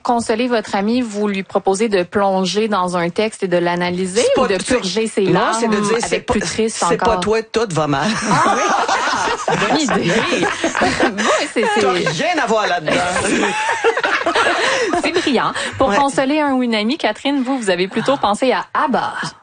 consoler votre ami, vous lui proposez de plonger dans un texte et de l'analyser ou de purger ses larmes c'est de dire, avec plus triste c'est encore? pas toi, tout va mal. Ah oui! Bonne idée! Oui, T'as rien à voir là-dedans. c'est brillant. Pour consoler un ou une amie, Catherine, vous avez plutôt pensé à ABBA.